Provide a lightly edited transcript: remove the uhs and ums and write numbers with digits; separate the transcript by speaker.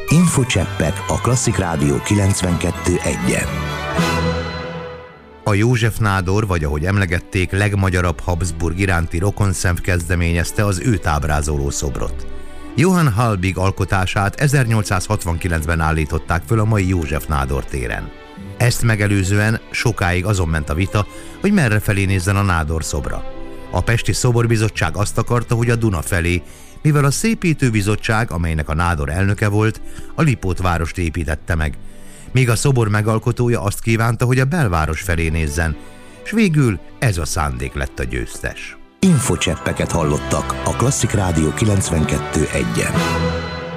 Speaker 1: Infocseppek a Klasszik Rádió 92.1-en.
Speaker 2: A József nádor, vagy ahogy emlegették, legmagyarabb Habsburg iránti rokonszenv kezdeményezte az őt ábrázoló szobrot. Johann Halbig alkotását 1869-ben állították föl a mai József nádor téren. Ezt megelőzően sokáig azon ment a vita, hogy merre felé nézzen a nádor szobra. A Pesti Szoborbizottság azt akarta, hogy a Duna felé, mivel a Szépítőbizottság, amelynek a nádor elnöke volt, a Lipótvárost építette meg, míg a szobor megalkotója azt kívánta, hogy a belváros felé nézzen, s végül ez a szándék lett a győztes.
Speaker 1: Infocseppeket hallottak a Klasszik Rádió 92.1-en.